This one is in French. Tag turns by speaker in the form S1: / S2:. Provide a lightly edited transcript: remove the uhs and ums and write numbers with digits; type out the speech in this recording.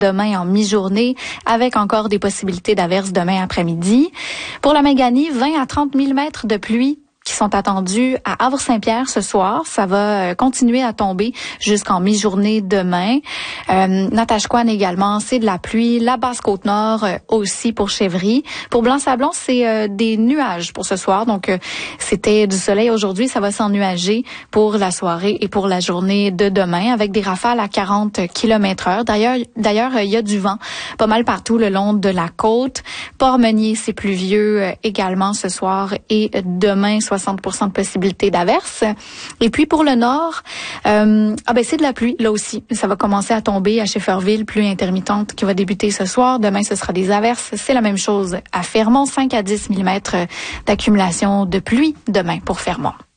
S1: demain en mi-journée, avec encore des possibilités d'averses demain après-midi. Pour la Méganie, 20 à 30 mm de pluie qui sont attendus à Havre-Saint-Pierre ce soir. Ça va continuer à tomber jusqu'en mi-journée demain. Natashquan également, c'est de la pluie. La Basse-Côte-Nord aussi pour Chevry. Pour Blanc-Sablon, c'est des nuages pour ce soir. Donc, c'était du soleil aujourd'hui. Ça va s'ennuager pour la soirée et pour la journée de demain avec des rafales à 40 km/h. D'ailleurs, il y a du vent pas mal partout le long de la côte. Port-Meunier, c'est pluvieux également ce soir et demain, 60% de possibilité d'averse. Et puis pour le nord, c'est de la pluie là aussi. Ça va commencer à tomber à Schefferville, pluie intermittente qui va débuter ce soir. Demain, ce sera des averses. C'est la même chose à Fermont, 5 à 10 mm d'accumulation de pluie demain pour Fermont.